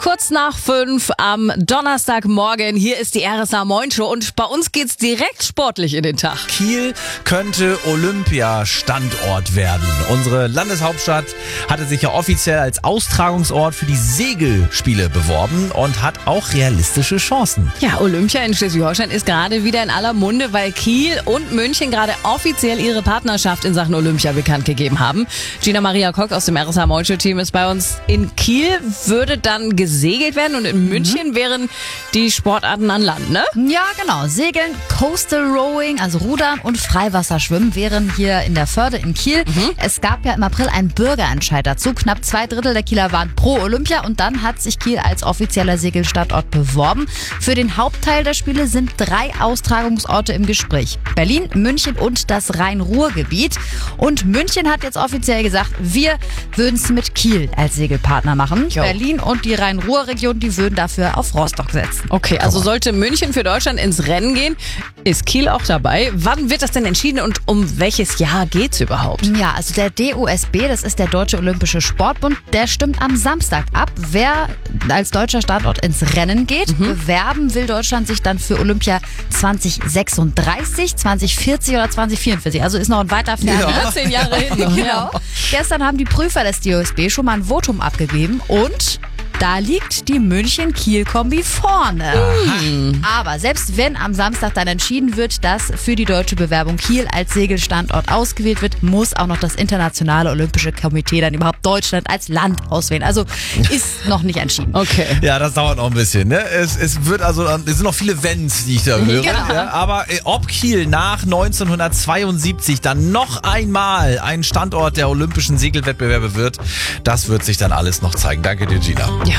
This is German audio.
Kurz nach 5 am Donnerstagmorgen. Hier ist die RSA Moin Show und bei uns geht's direkt sportlich in den Tag. Kiel könnte Olympiastandort werden. Unsere Landeshauptstadt hatte sich ja offiziell als Austragungsort für die Segelspiele beworben und hat auch realistische Chancen. Ja, Olympia in Schleswig-Holstein ist gerade wieder in aller Munde, weil Kiel und München gerade offiziell ihre Partnerschaft in Sachen Olympia bekannt gegeben haben. Gina Maria Koch aus dem RSA Moin Show Team ist bei uns. In Kiel würde dann gesegelt werden und in München wären die Sportarten an Land, ne? Ja, genau. Segeln, Coastal Rowing, also Rudern und Freiwasserschwimmen wären hier in der Förde in Kiel. Es gab ja im April einen Bürgerentscheid dazu. Knapp 2/3 der Kieler waren pro Olympia und dann hat sich Kiel als offizieller Segelstandort beworben. Für den Hauptteil der Spiele sind 3 Austragungsorte im Gespräch. Berlin, München und das Rhein-Ruhr-Gebiet. Und München hat jetzt offiziell gesagt, wir würden es mit Kiel als Segelpartner machen. Jo. Berlin und die Rhein-Ruhr-Region, die würden dafür auf Rostock setzen. Okay, also sollte München für Deutschland ins Rennen gehen, ist Kiel auch dabei. Wann wird das denn entschieden und um welches Jahr geht's überhaupt? Ja, also der DOSB, das ist der Deutsche Olympische Sportbund, der stimmt am Samstag ab, wer als deutscher Standort ins Rennen geht. Bewerben will Deutschland sich dann für Olympia 2036, 2040 oder 2044. Also ist noch ein weiter Fern. 14 Jahre hin noch. Genau. Gestern haben die Prüfer des DOSB schon mal ein Votum abgegeben und da liegt die München-Kiel-Kombi vorne. Aber selbst wenn am Samstag dann entschieden wird, dass für die deutsche Bewerbung Kiel als Segelstandort ausgewählt wird, muss auch noch das Internationale Olympische Komitee dann überhaupt Deutschland als Land auswählen. Also ist noch nicht entschieden. Okay. Ja, das dauert noch ein bisschen. Ne? Es sind noch viele Wenns, die ich da höre. Genau. Ja, aber ob Kiel nach 1972 dann noch einmal ein Standort der olympischen Segelwettbewerbe wird, das wird sich dann alles noch zeigen. Danke dir, Gina.